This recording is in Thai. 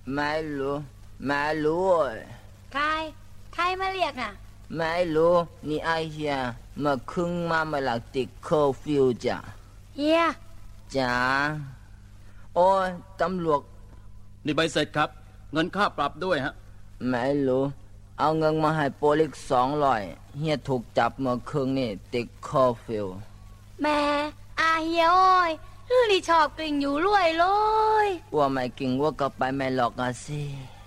ไม่รู้ใครมาเรียกน่ะไม่รู้นี่ไอเฮียมาครึ่งมาหลักติดเคอร์ฟิวจ้ะเฮียจ๋าโอ้ยตำรวจนี่ใบเสร็จครับเงินค่าปรับด้วยฮะไม่รู้เอาเงินมาให้โปลิก200เฮียถูกจับเมื่อคืนนี่ติดเคอร์ฟิวแม่อาเฮียโอ้ยลือนี่ชอบกลิ่งอยู่รวยเลยว่าไม่กินว่าก็ไปไม่หลอกอะสิ